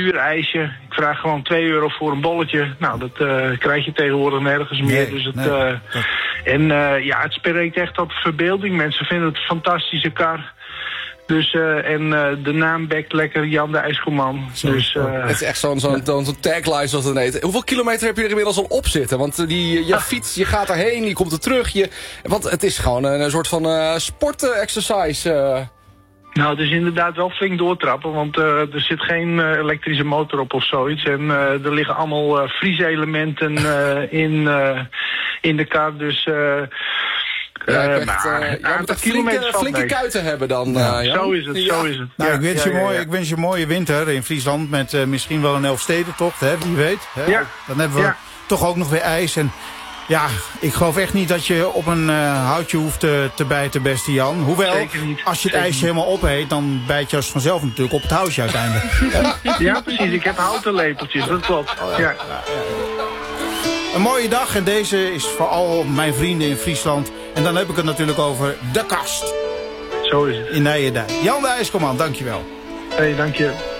duur ijsje. Ik vraag gewoon €2 voor een bolletje. Nou, dat krijg je tegenwoordig nergens meer. Dus het spreekt echt tot verbeelding. Mensen vinden het een fantastische kar. Dus, de naam bekt lekker, Jan de IJskoman. Dus, het is echt zo'n tagline zoals het heet. Hoeveel kilometer heb je er inmiddels al op zitten? Want je fiets, je gaat erheen, je komt er terug. Want het is gewoon een soort van sport-exercise. Nou, het is inderdaad wel flink doortrappen, want er zit geen elektrische motor op of zoiets. En er liggen allemaal vrieselementen in de kar, dus... je moet echt flinke kuiten hebben dan. Jan. Zo is het, zo is het. Nou, ik wens je een mooie winter in Friesland met misschien wel een Elfstedentocht, hè, wie weet. Hè? Ja. Dan hebben we toch ook nog weer ijs. En ja, ik geloof echt niet dat je op een houtje hoeft te bijten, beste Jan. Hoewel, als je het ijs helemaal opeet, dan bijt je als vanzelf natuurlijk op het houtje uiteindelijk. Ja, precies. Ik heb houten lepeltjes, dat klopt. Ja. Een mooie dag en deze is voor al mijn vrienden in Friesland. En dan heb ik het natuurlijk over de kast. Zo is het. In Nijendyk. Jan de IJskoman, dankjewel. Dank je.